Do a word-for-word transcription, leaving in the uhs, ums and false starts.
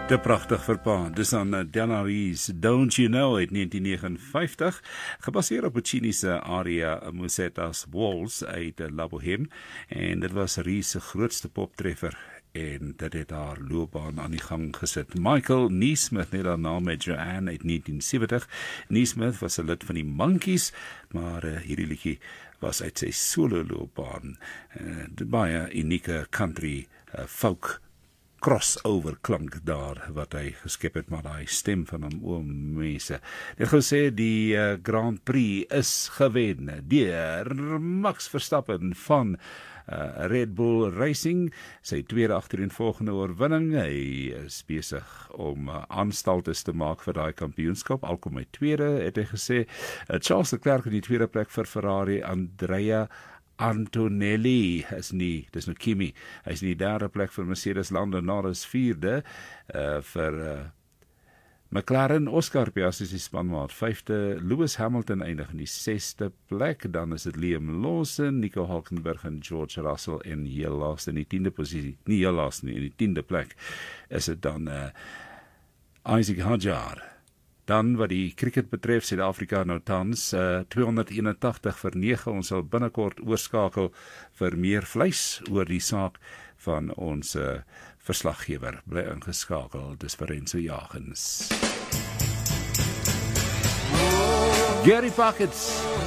Te prachtig verpaard. Dis aan Dana Rees, Don't You Know uit negentien negenenvyftig, gebaseer op Puccini se aria Musetta's Waltz uit La Bohème, en dit was Rees se grootste poptreffer en dit het haar loopbaan aan die gang gesit. Michael Nesmith, net daarna met Joanne uit negentien sewentig. Nesmith was 'n lid van die Monkees, maar uh, hierdie liedjie was uit sy solo loopbaan. Uh, dit baie unieke country uh, folk crossover klank daar wat hy geskep het, maar hy stem van hom, o mense. Dit gesê die uh, Grand Prix is gewen deur Max Verstappen van uh, Red Bull Racing, sy tweede agtereenvolgende oorwinning. Hy is besig om uh, aanstaltes te maak vir daai kampioenskap, alkom hy tweede, het hy gesê. Uh, Charles Leclerc in die tweede plek vir Ferrari, Andrea Antonelli is nie, dis nou Kimi, hy is in die derde plek vir Mercedes, Lando Norris vierde, uh, vir uh, McLaren, Oscar Piastri is die spanmaat vyfde, Lewis Hamilton eindig in die sesde plek, dan is dit Liam Lawson, Nico Hulkenberg en George Russell en heel laaste in die tiende posisie, nie heel laaste nie, in die tiende plek is dit dan uh, Isaac Hadjar. Dan wat die cricket betref, Suid-Afrika nou tans uh, tweehonderdeenentagtig vir nege. Ons sal binnekort oorskakel vir meer vleis oor die saak van ons uh, verslaggewer. Bly ingeskakel, dis vir Renzo Jagens. Gary Pockets.